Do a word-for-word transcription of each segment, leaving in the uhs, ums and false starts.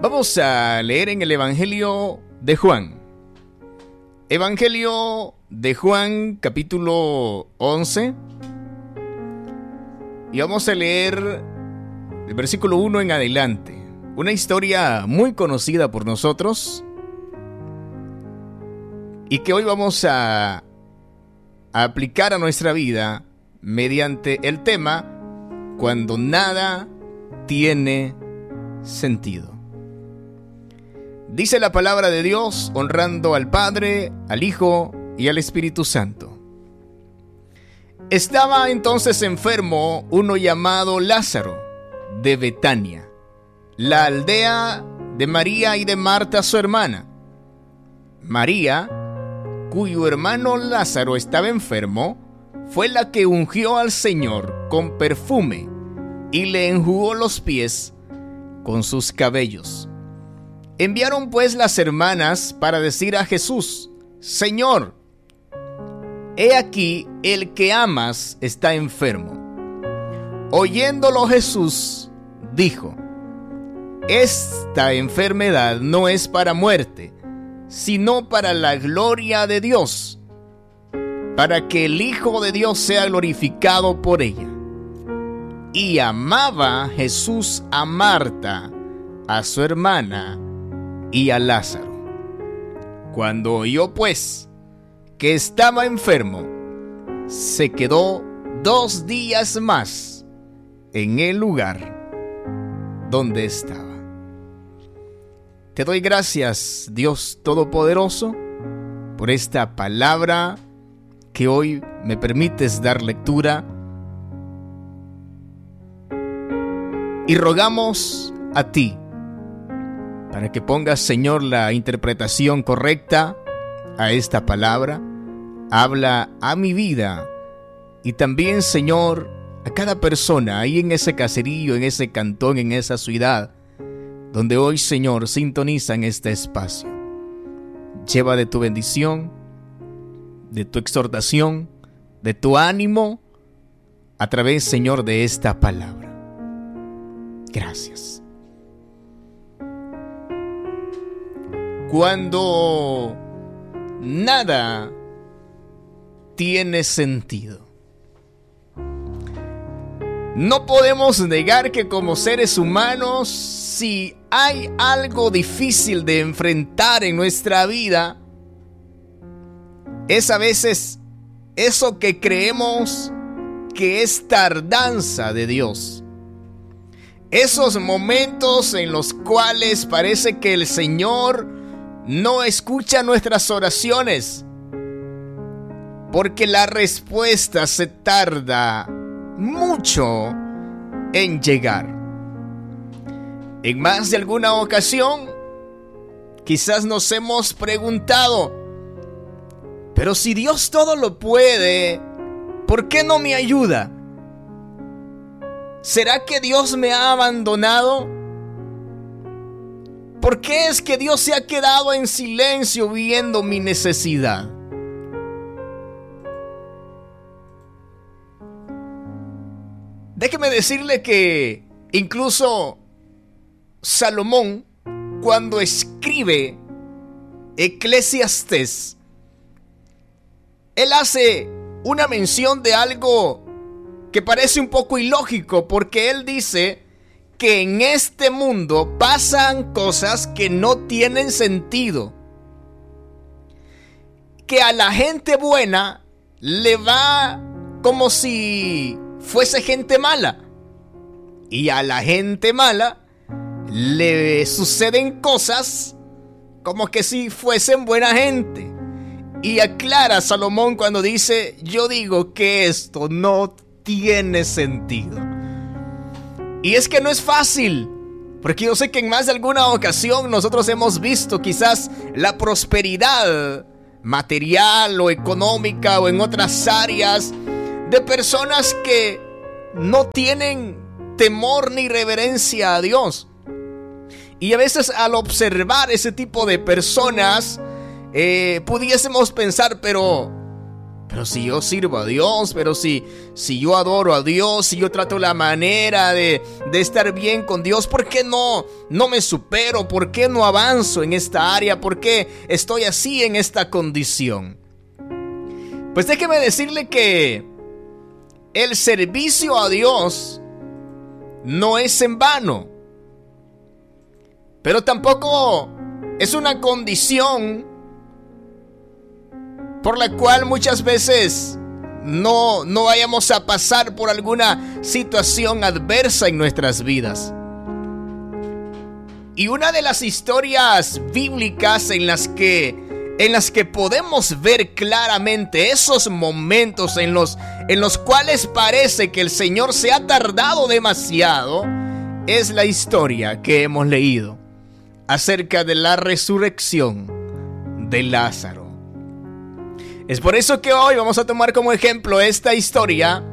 Vamos a leer en el Evangelio de Juan. Evangelio de Juan, capítulo once. Y vamos a leer el versículo uno en adelante. Una historia muy conocida por nosotros y que hoy vamos a, a aplicar a nuestra vida mediante el tema cuando nada tiene sentido. Dice la palabra de Dios, honrando al Padre, al Hijo y al Espíritu Santo. Estaba entonces enfermo uno llamado Lázaro, de Betania, la aldea de María y de Marta su hermana. María, cuyo hermano Lázaro estaba enfermo, fue la que ungió al Señor con perfume y le enjugó los pies con sus cabellos. Enviaron pues las hermanas para decir a Jesús: Señor, he aquí el que amas está enfermo. Oyéndolo Jesús dijo: Esta enfermedad no es para muerte, sino para la gloria de Dios, para que el Hijo de Dios sea glorificado por ella. Y amaba Jesús a Marta, a su hermana y a Lázaro. Cuando oyó pues que estaba enfermo, se quedó dos días más en el lugar donde estaba. Te doy gracias, Dios Todopoderoso, por esta palabra que hoy me permites dar lectura, y rogamos a ti para que pongas, Señor, la interpretación correcta a esta palabra. Habla a mi vida y también, Señor, a cada persona ahí en ese caserío, en ese cantón, en esa ciudad donde hoy, Señor, sintonizan este espacio. Lleva de tu bendición, de tu exhortación, de tu ánimo a través, Señor, de esta palabra. Gracias. Cuando nada tiene sentido. No podemos negar que como seres humanos, si hay algo difícil de enfrentar en nuestra vida, es a veces eso que creemos que es tardanza de Dios. Esos momentos en los cuales parece que el Señor no escucha nuestras oraciones, porque la respuesta se tarda mucho en llegar. En más de alguna ocasión, quizás nos hemos preguntado: pero si Dios todo lo puede, ¿por qué no me ayuda? ¿Será que Dios me ha abandonado? ¿Por qué es que Dios se ha quedado en silencio viendo mi necesidad? Déjeme decirle que incluso Salomón, cuando escribe Eclesiastés, él hace una mención de algo que parece un poco ilógico, porque él dice que en este mundo pasan cosas que no tienen sentido, que a la gente buena le va como si fuese gente mala, y a la gente mala le suceden cosas como que si fuesen buena gente. Y aclara Salomón cuando dice: yo digo que esto no tiene sentido. Y es que no es fácil, porque yo sé que en más de alguna ocasión nosotros hemos visto quizás la prosperidad material o económica o en otras áreas de personas que no tienen temor ni reverencia a Dios. Y a veces al observar ese tipo de personas, eh, pudiésemos pensar, pero pero si yo sirvo a Dios, pero si, si yo adoro a Dios, si yo trato la manera de, de estar bien con Dios, ¿por qué no, no me supero? ¿Por qué no avanzo en esta área? ¿Por qué estoy así en esta condición? Pues déjeme decirle que el servicio a Dios no es en vano, pero tampoco es una condición por la cual muchas veces no, no vayamos a pasar por alguna situación adversa en nuestras vidas. Y una de las historias bíblicas en las que, en las que podemos ver claramente esos momentos en los, en los cuales parece que el Señor se ha tardado demasiado, es la historia que hemos leído acerca de la resurrección de Lázaro. Es por eso que hoy vamos a tomar como ejemplo esta historia,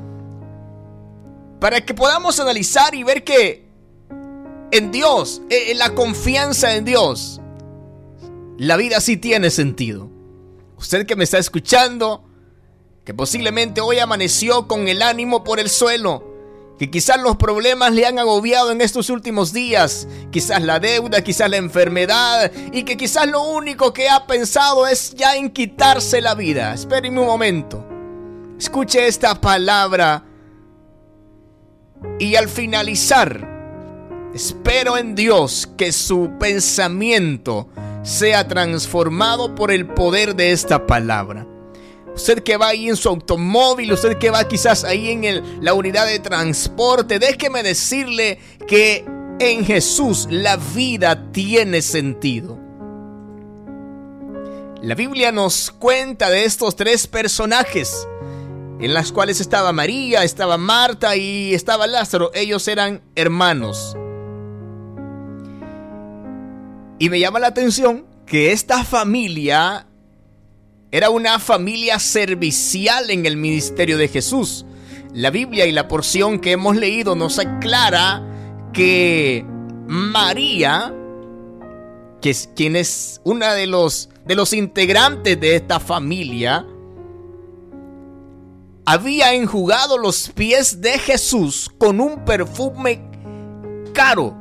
para que podamos analizar y ver que en Dios, en la confianza en Dios, la vida sí tiene sentido. Usted que me está escuchando, que posiblemente hoy amaneció con el ánimo por el suelo, que quizás los problemas le han agobiado en estos últimos días, quizás la deuda, quizás la enfermedad, y que quizás lo único que ha pensado es ya en quitarse la vida. Espéreme un momento, escuche esta palabra y al finalizar, espero en Dios que su pensamiento sea transformado por el poder de esta palabra. Usted que va ahí en su automóvil, usted que va quizás ahí en el, la unidad de transporte, déjeme decirle que en Jesús la vida tiene sentido. La Biblia nos cuenta de estos tres personajes, en las cuales estaba María, estaba Marta y estaba Lázaro. Ellos eran hermanos. Y me llama la atención que esta familia era una familia servicial en el ministerio de Jesús. La Biblia y la porción que hemos leído nos aclara que María, que es quien es una de los, de los integrantes de esta familia, había enjugado los pies de Jesús con un perfume caro,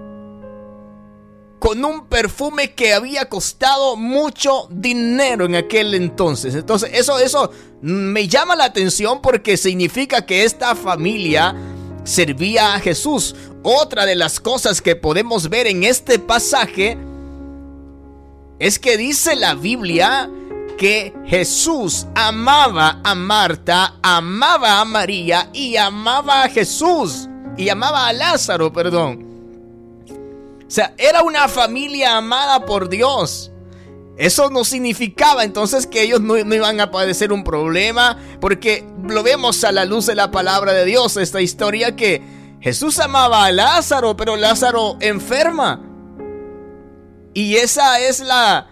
con un perfume que había costado mucho dinero en aquel entonces. Entonces eso, eso me llama la atención porque significa que esta familia servía a Jesús. Otra de las cosas que podemos ver en este pasaje es que dice la Biblia que Jesús amaba a Marta, amaba a María y amaba a Jesús y amaba a Lázaro, perdón. O sea, era una familia amada por Dios. Eso no significaba entonces que ellos no, no iban a padecer un problema, porque lo vemos a la luz de la palabra de Dios, esta historia, que Jesús amaba a Lázaro, pero Lázaro enferma. Y esa es la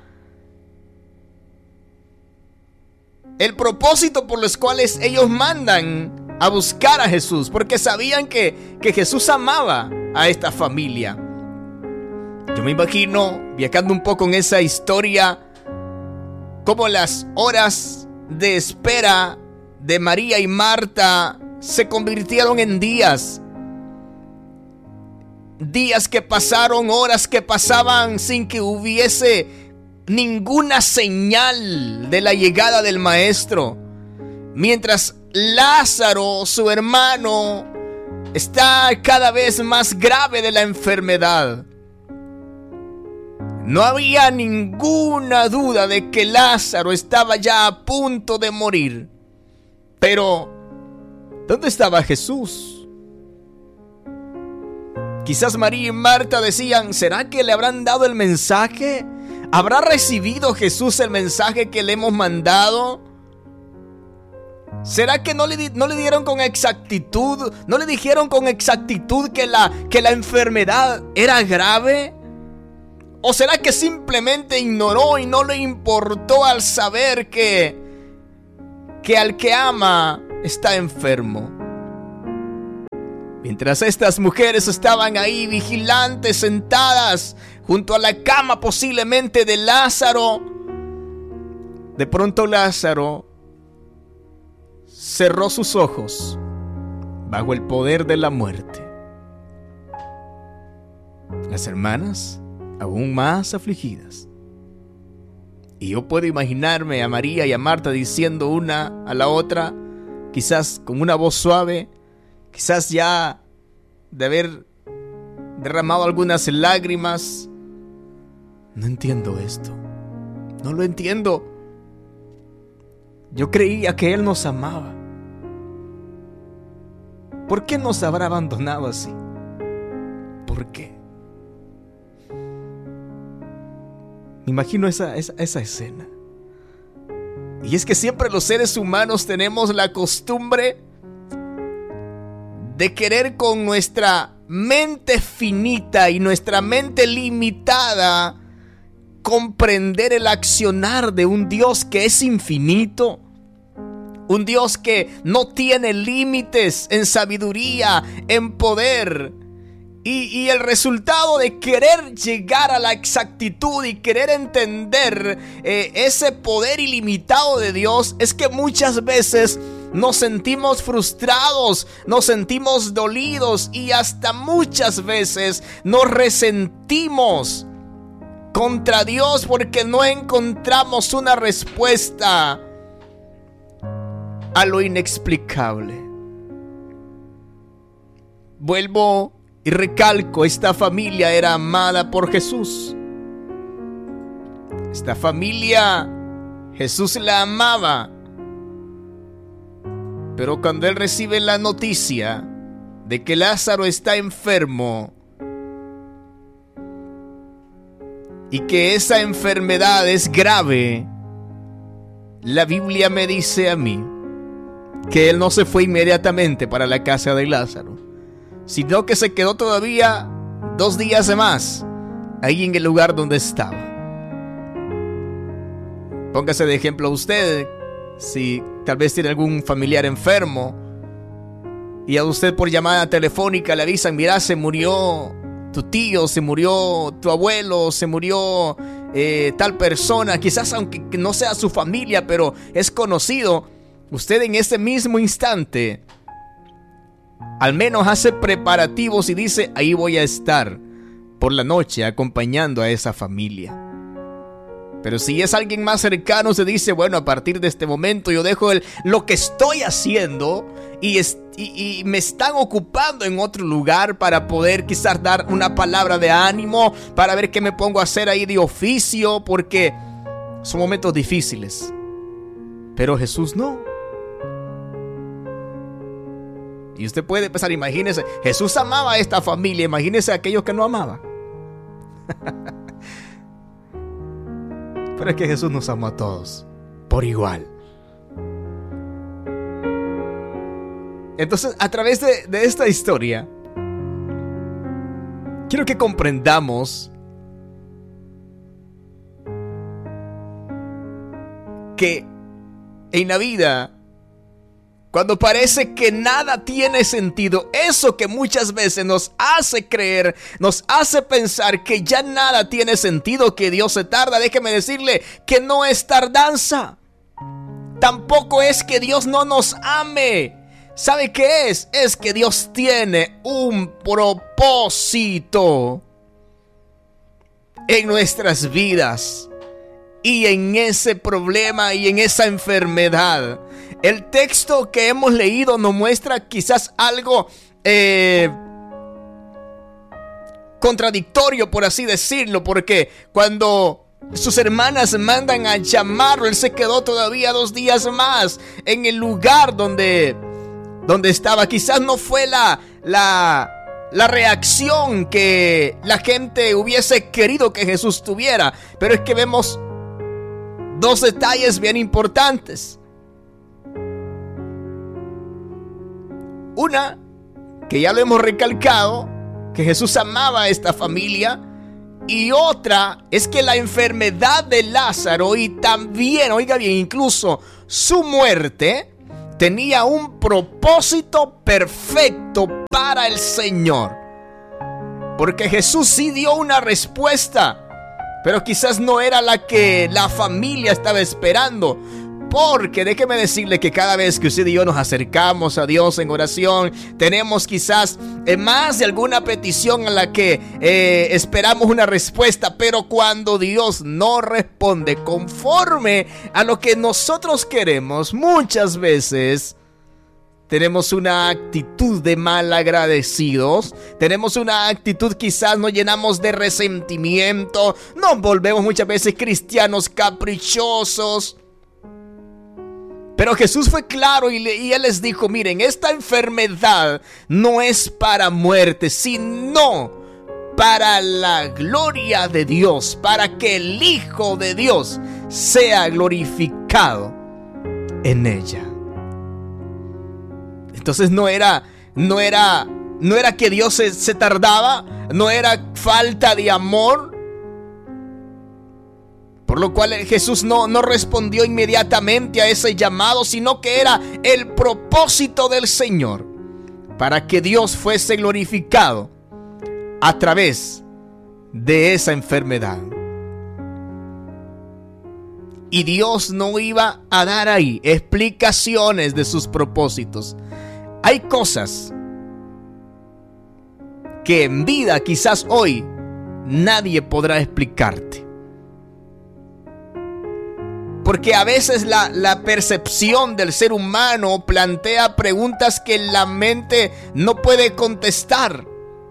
el propósito por los cuales ellos mandan a buscar a Jesús, porque sabían que, que Jesús amaba a esta familia. Yo me imagino, viajando un poco en esa historia, cómo las horas de espera de María y Marta se convirtieron en días. Días que pasaron, horas que pasaban sin que hubiese ninguna señal de la llegada del Maestro. Mientras Lázaro, su hermano, está cada vez más grave de la enfermedad. No había ninguna duda de que Lázaro estaba ya a punto de morir. Pero, ¿dónde estaba Jesús? Quizás María y Marta decían, ¿será que le habrán dado el mensaje? ¿Habrá recibido Jesús el mensaje que le hemos mandado? ¿Será que no le, no le dieron con exactitud? ¿No le dijeron con exactitud que la, que la enfermedad era grave? ¿O será que simplemente ignoró y no le importó al saber que, que al que ama está enfermo? Mientras estas mujeres estaban ahí vigilantes, sentadas junto a la cama posiblemente de Lázaro, de pronto Lázaro cerró sus ojos bajo el poder de la muerte. Las hermanas aún más afligidas. Y yo puedo imaginarme a María y a Marta diciendo una a la otra, quizás con una voz suave, quizás ya de haber derramado algunas lágrimas: no entiendo esto, no lo entiendo. Yo creía que Él nos amaba. ¿Por qué nos habrá abandonado así? ¿Por qué? Me imagino esa, esa, esa escena. Y es que siempre los seres humanos tenemos la costumbre de querer con nuestra mente finita y nuestra mente limitada comprender el accionar de un Dios que es infinito, un Dios que no tiene límites en sabiduría, en poder. Y, y el resultado de querer llegar a la exactitud y querer entender eh, ese poder ilimitado de Dios es que muchas veces nos sentimos frustrados, nos sentimos dolidos y hasta muchas veces nos resentimos contra Dios porque no encontramos una respuesta a lo inexplicable. Vuelvo y recalco, esta familia era amada por Jesús. Esta familia, Jesús la amaba. Pero cuando Él recibe la noticia de que Lázaro está enfermo y que esa enfermedad es grave, la Biblia me dice a mí que Él no se fue inmediatamente para la casa de Lázaro, sino que se quedó todavía dos días más ahí en el lugar donde estaba. Póngase de ejemplo usted, si tal vez tiene algún familiar enfermo y a usted por llamada telefónica le avisan: mira, se murió tu tío, se murió tu abuelo, se murió eh, tal persona, quizás aunque no sea su familia, pero es conocido. Usted en ese mismo instante al menos hace preparativos y dice: ahí voy a estar por la noche acompañando a esa familia. Pero si es alguien más cercano, se dice: bueno, a partir de este momento yo dejo el, lo que estoy haciendo y, es, y, y me están ocupando en otro lugar para poder quizás dar una palabra de ánimo, para ver qué me pongo a hacer ahí de oficio, porque son momentos difíciles. Pero Jesús no. Y usted puede empezar, imagínese, Jesús amaba a esta familia, imagínese a aquellos que no amaba. Pero es que Jesús nos amó a todos por igual. Entonces, a través de, de esta historia, quiero que comprendamos que en la vida, cuando parece que nada tiene sentido, eso que muchas veces nos hace creer, nos hace pensar que ya nada tiene sentido, que Dios se tarda, déjeme decirle que no es tardanza. Tampoco es que Dios no nos ame. ¿Sabe qué es? Es que Dios tiene un propósito en nuestras vidas y en ese problema y en esa enfermedad. El texto que hemos leído nos muestra quizás algo eh, contradictorio, por así decirlo, porque cuando sus hermanas mandan a llamarlo, él se quedó todavía dos días más en el lugar donde, donde estaba. Quizás no fue la, la, la reacción que la gente hubiese querido que Jesús tuviera, pero es que vemos dos detalles bien importantes. Una, que ya lo hemos recalcado, que Jesús amaba a esta familia. Y otra es que la enfermedad de Lázaro y también, oiga bien, incluso su muerte tenía un propósito perfecto para el Señor. Porque Jesús sí dio una respuesta, pero quizás no era la que la familia estaba esperando. Porque déjeme decirle que cada vez que usted y yo nos acercamos a Dios en oración, tenemos quizás eh, más de alguna petición a la que eh, esperamos una respuesta. Pero cuando Dios no responde conforme a lo que nosotros queremos, muchas veces tenemos una actitud de mal agradecidos, tenemos una actitud, quizás nos llenamos de resentimiento, nos volvemos muchas veces cristianos caprichosos. Pero Jesús fue claro y, le, y Él les dijo, miren, esta enfermedad no es para muerte, sino para la gloria de Dios, para que el Hijo de Dios sea glorificado en ella. Entonces no era, no era, no era que Dios se, se tardaba, no era falta de amor. Por lo cual Jesús no, no respondió inmediatamente a ese llamado, sino que era el propósito del Señor para que Dios fuese glorificado a través de esa enfermedad. Y Dios no iba a dar ahí explicaciones de sus propósitos. Hay cosas que en vida, quizás hoy, nadie podrá explicarte. Porque a veces la, la percepción del ser humano plantea preguntas que la mente no puede contestar.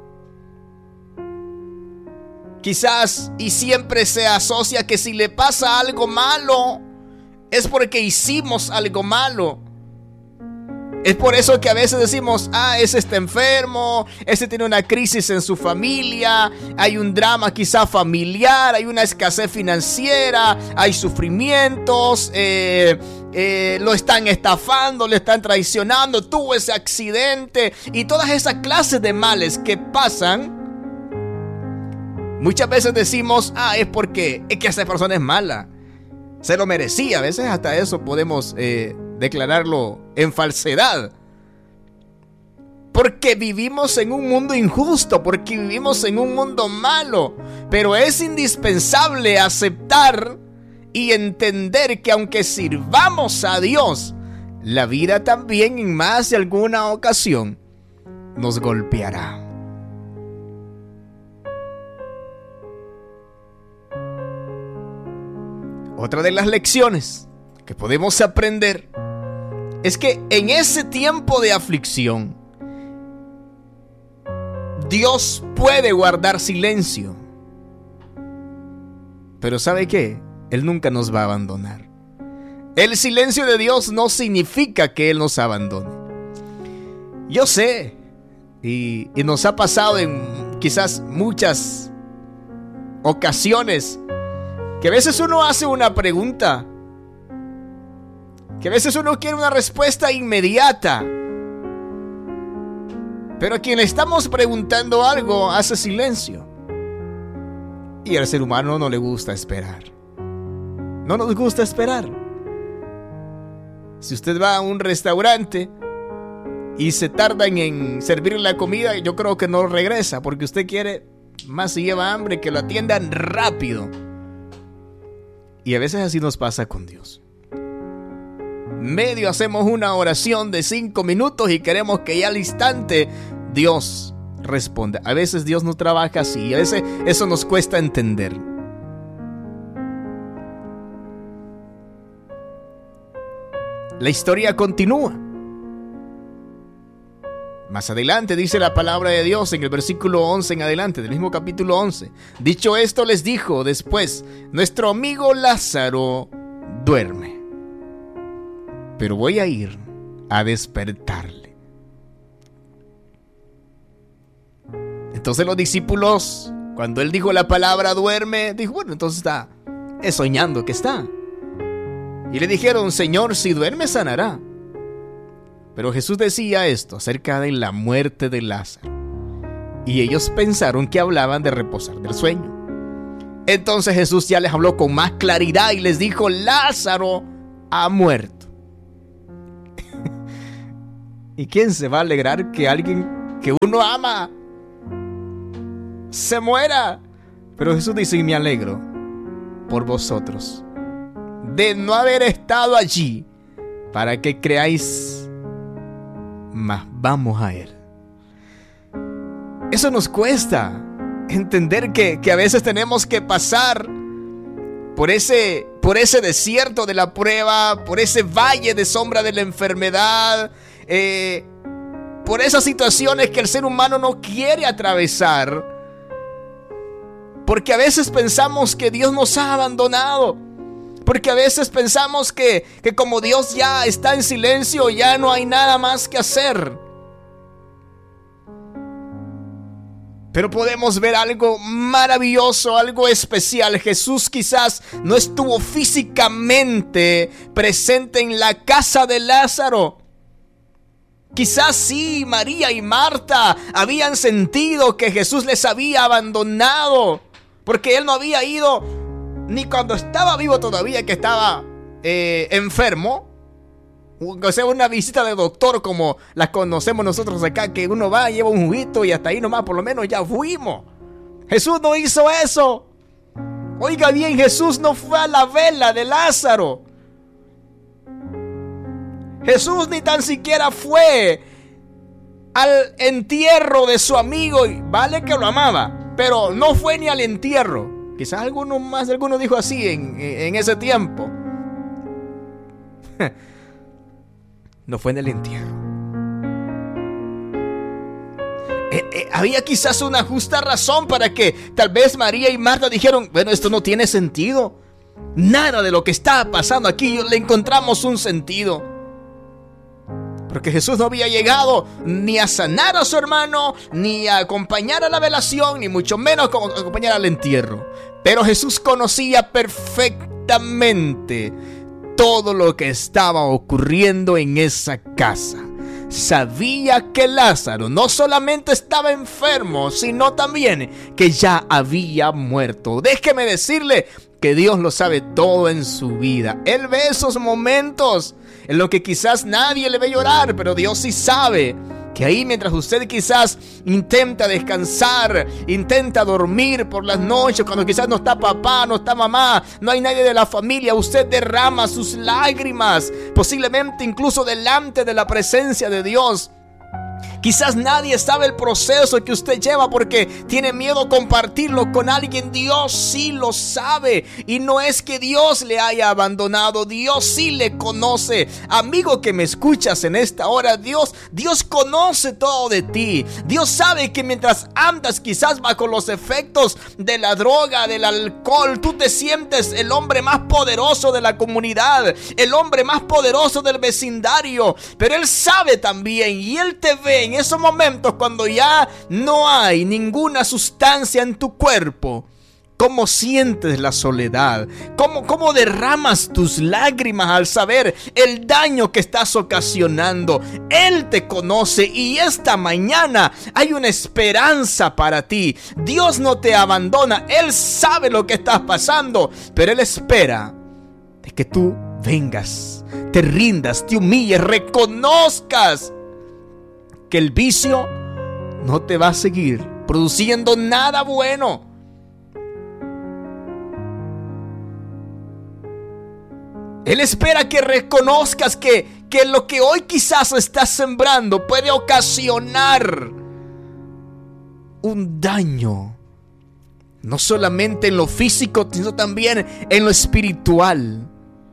Quizás y siempre se asocia que si le pasa algo malo, es porque hicimos algo malo. Es por eso que a veces decimos, ah, ese está enfermo, ese tiene una crisis en su familia, hay un drama quizá familiar, hay una escasez financiera, hay sufrimientos, eh, eh, lo están estafando, le están traicionando, tuvo ese accidente y todas esas clases de males que pasan. Muchas veces decimos, ah, es porque es que esa persona es mala, se lo merecía. A veces hasta eso podemos eh, declararlo en falsedad. Porque vivimos en un mundo injusto, porque vivimos en un mundo malo. Pero es indispensable aceptar y entender que aunque sirvamos a Dios, la vida también en más de alguna ocasión nos golpeará. Otra de las lecciones que podemos aprender es que en ese tiempo de aflicción, Dios puede guardar silencio. Pero ¿sabe qué? Él nunca nos va a abandonar. El silencio de Dios no significa que Él nos abandone. Yo sé, y, y nos ha pasado en quizás muchas ocasiones, que a veces uno hace una pregunta, que a veces uno quiere una respuesta inmediata, pero a quien le estamos preguntando algo hace silencio. Y al ser humano no le gusta esperar. No nos gusta esperar. Si usted va a un restaurante y se tardan en servir la comida, yo creo que no regresa, porque usted quiere, más si lleva hambre, que lo atiendan rápido. Y a veces así nos pasa con Dios. Medio hacemos una oración de cinco minutos y queremos que ya al instante Dios responda. A veces Dios no trabaja así y a veces eso nos cuesta entender. La historia continúa. Más adelante dice la palabra de Dios en el versículo once en adelante, del mismo capítulo once. Dicho esto, les dijo después: nuestro amigo Lázaro duerme, pero voy a ir a despertarle. Entonces los discípulos, cuando él dijo la palabra duerme, dijo, bueno, entonces está es soñando que está. Y le dijeron: Señor, si duerme sanará. Pero Jesús decía esto acerca de la muerte de Lázaro, y ellos pensaron que hablaban de reposar del sueño. Entonces Jesús ya les habló con más claridad y les dijo: Lázaro ha muerto. ¿Y quién se va a alegrar que alguien que uno ama se muera? Pero Jesús dice: y me alegro por vosotros, de no haber estado allí para que creáis, mas vamos a Él. Eso nos cuesta entender que, que a veces tenemos que pasar por ese, por ese desierto de la prueba, por ese valle de sombra de la enfermedad, eh, por esas situaciones que el ser humano no quiere atravesar, porque a veces pensamos que Dios nos ha abandonado, porque a veces pensamos que, que como Dios ya está en silencio, ya no hay nada más que hacer. Pero podemos ver algo maravilloso, algo especial. Jesús quizás no estuvo físicamente presente en la casa de Lázaro. Quizás sí, María y Marta habían sentido que Jesús les había abandonado, porque Él no había ido ni cuando estaba vivo todavía, que estaba eh, enfermo. O sea, una visita de doctor como las conocemos nosotros acá, que uno va, lleva un juguito y hasta ahí nomás, por lo menos ya fuimos. Jesús no hizo eso. Oiga bien, Jesús no fue a la vela de Lázaro. Jesús ni tan siquiera fue al entierro de su amigo. Vale que lo amaba, pero no fue ni al entierro. Quizás alguno más de alguno dijo así en, en ese tiempo. No fue en el entierro. Eh, eh, había quizás una justa razón para que tal vez María y Marta dijeron: bueno, esto no tiene sentido. Nada de lo que está pasando aquí le encontramos un sentido. Porque Jesús no había llegado ni a sanar a su hermano, ni a acompañar a la velación, ni mucho menos como acompañar al entierro. Pero Jesús conocía perfectamente todo lo que estaba ocurriendo en esa casa. Sabía que Lázaro no solamente estaba enfermo, sino también que ya había muerto. Déjeme decirle que Dios lo sabe todo en su vida. Él ve esos momentos en los que quizás nadie le ve llorar, pero Dios sí sabe que ahí, mientras usted quizás intenta descansar, intenta dormir por las noches, cuando quizás no está papá, no está mamá, no hay nadie de la familia, usted derrama sus lágrimas, posiblemente incluso delante de la presencia de Dios. Quizás nadie sabe el proceso que usted lleva porque tiene miedo compartirlo con alguien. Dios sí lo sabe, y no es que Dios le haya abandonado. Dios sí le conoce. Amigo que me escuchas en esta hora, Dios, Dios conoce todo de ti. Dios sabe que mientras andas quizás bajo los efectos de la droga, del alcohol, tú te sientes el hombre más poderoso de la comunidad, el hombre más poderoso del vecindario. Pero Él sabe también, y Él te ve en esos momentos cuando ya no hay ninguna sustancia en tu cuerpo. ¿Cómo sientes la soledad? ¿Cómo, cómo derramas tus lágrimas al saber el daño que estás ocasionando? Él te conoce, y esta mañana hay una esperanza para ti. Dios no te abandona. Él sabe lo que estás pasando, pero Él espera de que tú vengas, te rindas, te humilles, reconozcas que el vicio no te va a seguir produciendo nada bueno. Él espera que reconozcas que, que lo que hoy quizás estás sembrando puede ocasionar un daño, no solamente en lo físico, sino también en lo espiritual.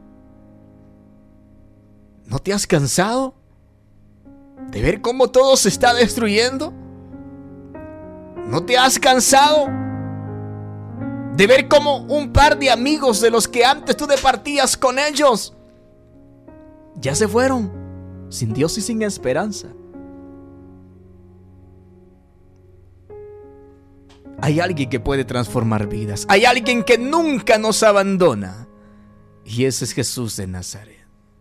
¿No te has cansado de ver cómo todo se está destruyendo? ¿No te has cansado de ver cómo un par de amigos de los que antes tú departías con ellos ya se fueron sin Dios y sin esperanza? Hay alguien que puede transformar vidas. Hay alguien que nunca nos abandona, y ese es Jesús de Nazaret.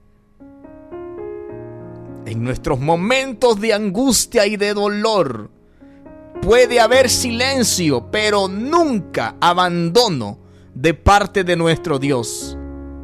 En nuestros momentos de angustia y de dolor puede haber silencio, pero nunca abandono de parte de nuestro Dios.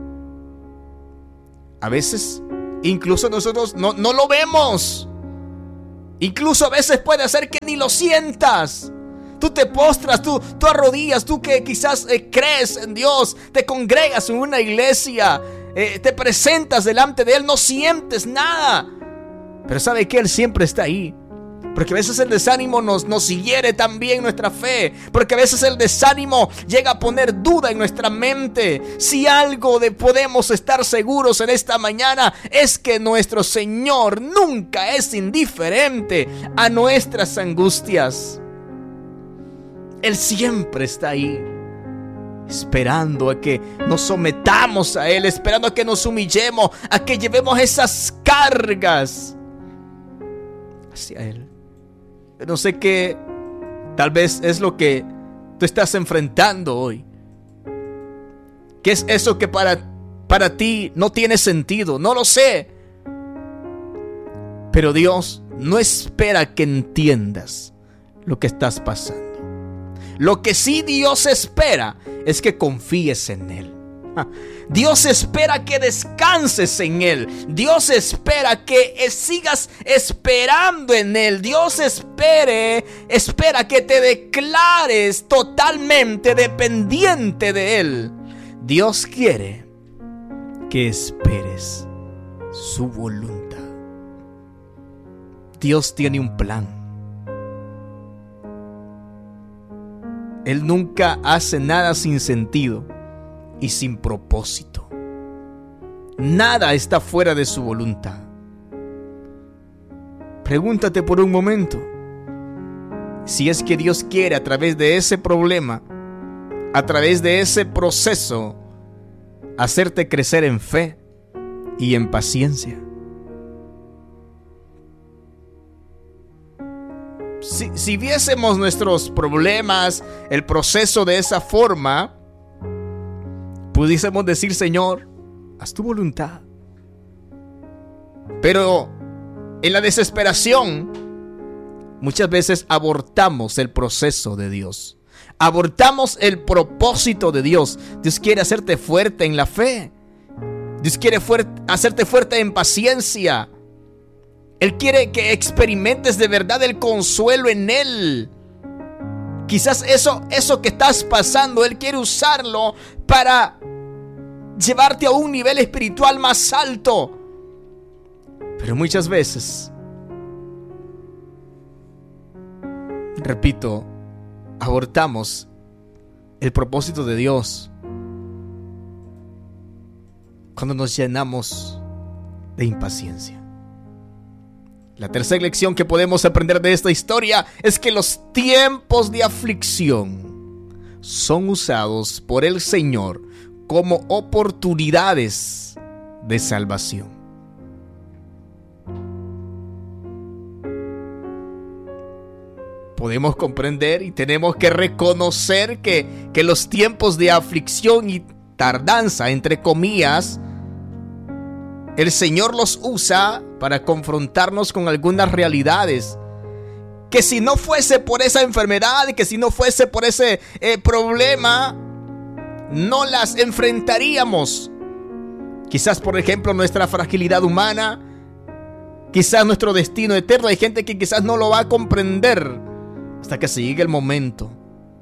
A veces, incluso nosotros no, no lo vemos. Incluso a veces puede ser que ni lo sientas. Tú te postras, tú, tú arrodillas, tú que quizás eh, crees en Dios, te congregas en una iglesia, eh, te presentas delante de Él, no sientes nada. Pero ¿sabe qué? Él siempre está ahí. Porque a veces el desánimo nos, nos hiere también nuestra fe. Porque a veces el desánimo llega a poner duda en nuestra mente. Si algo de podemos estar seguros en esta mañana es que nuestro Señor nunca es indiferente a nuestras angustias. Él siempre está ahí, esperando a que nos sometamos a Él, esperando a que nos humillemos, a que llevemos esas cargas hacia Él. No sé qué, tal vez es lo que tú estás enfrentando hoy. ¿Qué es eso que para, para ti no tiene sentido? No lo sé. Pero Dios no espera que entiendas lo que estás pasando. Lo que sí Dios espera es que confíes en Él. Dios espera que descanses en Él. Dios espera que sigas esperando en Él. Dios espere, espera que te declares totalmente dependiente de Él. Dios quiere que esperes su voluntad. Dios tiene un plan. Él nunca hace nada sin sentido y sin propósito. Nada está fuera de su voluntad. Pregúntate por un momento si es que Dios quiere a través de ese problema, a través de ese proceso, hacerte crecer en fe y en paciencia. Si, si viésemos nuestros problemas, el proceso de esa forma, pudiésemos decir: Señor, haz tu voluntad. Pero en la desesperación, muchas veces abortamos el proceso de Dios. Abortamos el propósito de Dios. Dios quiere hacerte fuerte en la fe. Dios quiere fuerte, hacerte fuerte en paciencia. Él quiere que experimentes de verdad el consuelo en Él. Quizás eso, eso que estás pasando, Él quiere usarlo para llevarte a un nivel espiritual más alto. Pero muchas veces, repito, abortamos el propósito de Dios cuando nos llenamos de impaciencia. La tercera lección que podemos aprender de esta historia es que los tiempos de aflicción son usados por el Señor como oportunidades de salvación. Podemos comprender y tenemos que reconocer que, que los tiempos de aflicción y tardanza, entre comillas, el Señor los usa para confrontarnos con algunas realidades que si no fuese por esa enfermedad, que si no fuese por ese eh, problema, no las enfrentaríamos. Quizás, por ejemplo, nuestra fragilidad humana, quizás nuestro destino eterno. Hay gente que quizás no lo va a comprender hasta que se llegue el momento.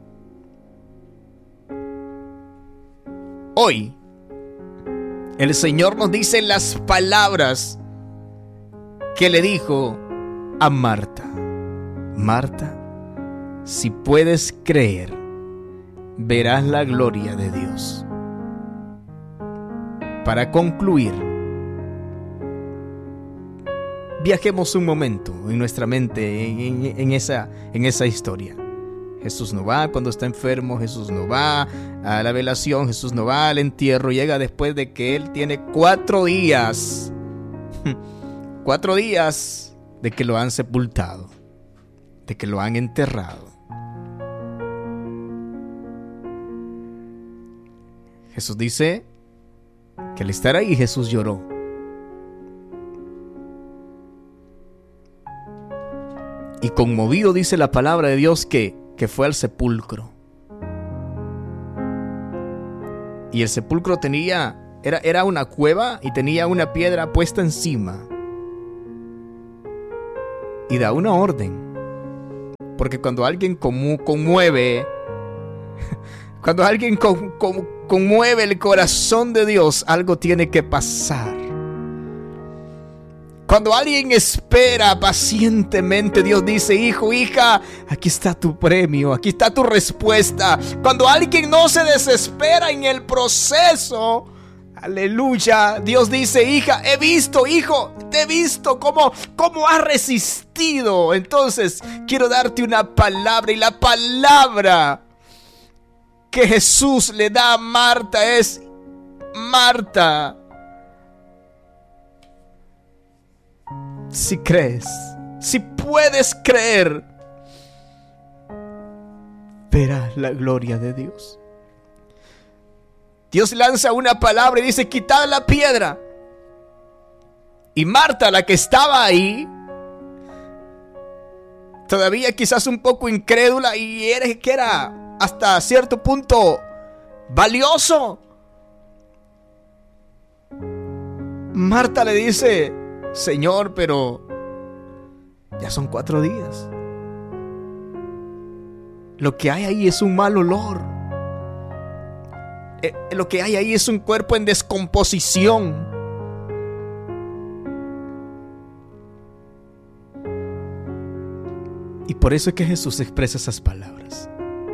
Hoy, el Señor nos dice las palabras que le dijo a Marta: Marta, si puedes creer, verás la gloria de Dios. Para concluir, viajemos un momento en nuestra mente en, en, en, esa, en esa historia. Jesús no va cuando está enfermo, Jesús no va a la velación, Jesús no va al entierro, llega después de que Él tiene cuatro días, cuatro días de que lo han sepultado, de que lo han enterrado. Jesús dice que al estar ahí Jesús lloró. Y conmovido dice la palabra de Dios que, que fue al sepulcro. Y el sepulcro tenía, era, era una cueva y tenía una piedra puesta encima. Y da una orden. Porque cuando alguien conmu- conmueve, cuando alguien con, con, conmueve el corazón de Dios, algo tiene que pasar. Cuando alguien espera pacientemente, Dios dice: hijo, hija, aquí está tu premio, aquí está tu respuesta. Cuando alguien no se desespera en el proceso, aleluya, Dios dice: hija, he visto, hijo, te he visto cómo, cómo has resistido. Entonces quiero darte una palabra, y la palabra que Jesús le da a Marta es: Marta, si crees, si puedes creer, verás la gloria de Dios. Dios lanza una palabra y dice: quitad la piedra. Y Marta, la que estaba ahí, todavía quizás un poco incrédula, y era que era hasta cierto punto valioso, Marta le dice: Señor, pero ya son cuatro días. Lo que hay ahí es un mal olor. Eh, lo que hay ahí es un cuerpo en descomposición. Y por eso es que Jesús expresa esas palabras.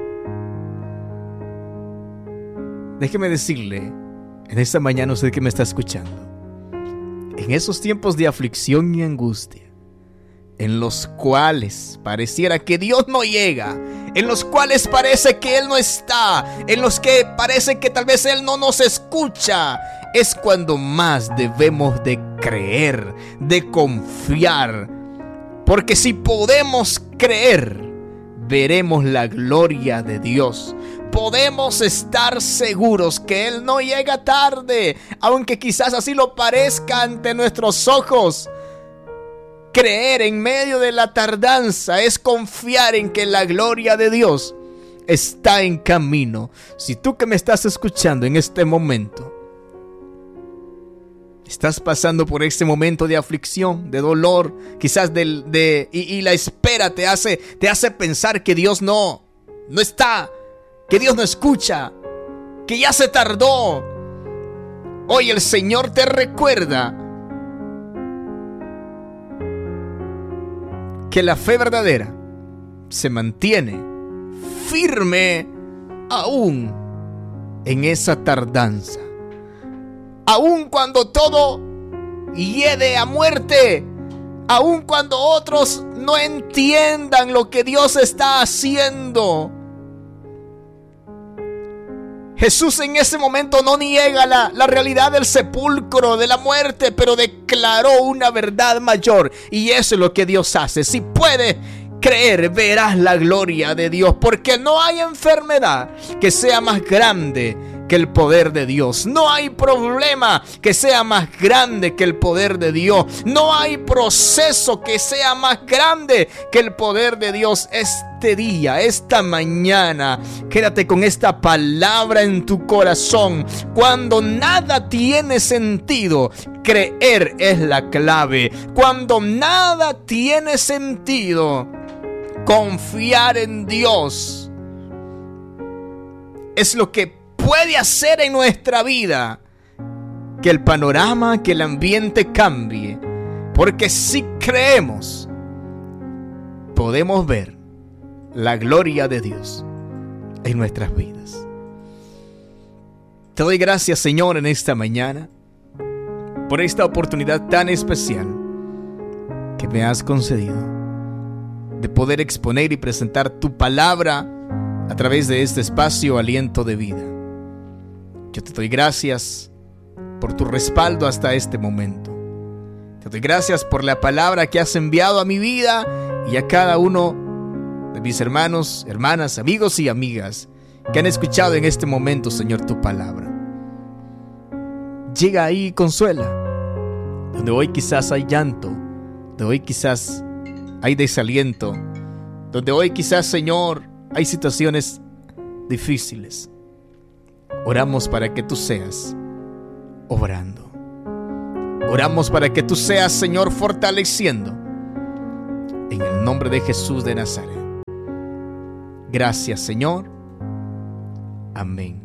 Déjeme decirle, en esta mañana, usted que me está escuchando, en esos tiempos de aflicción y angustia, en los cuales pareciera que Dios no llega, en los cuales parece que Él no está, en los que parece que tal vez Él no nos escucha, es cuando más debemos de creer, de confiar. Porque si podemos creer, veremos la gloria de Dios. Podemos estar seguros que Él no llega tarde, aunque quizás así lo parezca ante nuestros ojos. Creer en medio de la tardanza es confiar en que la gloria de Dios está en camino. Si tú que me estás escuchando en este momento estás pasando por este momento de aflicción, de dolor, quizás de, de y, y la espera te hace, te hace pensar que Dios no, no está, que Dios no escucha, que ya se tardó. Hoy el Señor te recuerda que la fe verdadera se mantiene firme aún en esa tardanza. Aun cuando todo hiede a muerte, aun cuando otros no entiendan lo que Dios está haciendo, Jesús en ese momento no niega la, la realidad del sepulcro, de la muerte, pero declaró una verdad mayor, y eso es lo que Dios hace. Si puedes creer, verás la gloria de Dios, porque no hay enfermedad que sea más grande que el poder de Dios. No hay problema que sea más grande que el poder de Dios. No hay proceso que sea más grande que el poder de Dios. Este día, esta mañana, quédate con esta palabra en tu corazón. Cuando nada tiene sentido, creer es la clave. Cuando nada tiene sentido, confiar en Dios es lo que puede hacer en nuestra vida que el panorama, que el ambiente cambie. Porque si creemos, podemos ver la gloria de Dios en nuestras vidas. Te doy gracias, Señor, en esta mañana por esta oportunidad tan especial que me has concedido de poder exponer y presentar tu palabra a través de este espacio Aliento de Vida. Yo te doy gracias por tu respaldo hasta este momento. Te doy gracias por la palabra que has enviado a mi vida y a cada uno de mis hermanos, hermanas, amigos y amigas que han escuchado en este momento, Señor, tu palabra. Llega ahí y consuela, donde hoy quizás hay llanto, donde hoy quizás hay desaliento, donde hoy quizás, Señor, hay situaciones difíciles. Oramos para que tú seas obrando. Oramos para que tú seas, Señor, fortaleciendo. En el nombre de Jesús de Nazaret. Gracias, Señor. Amén.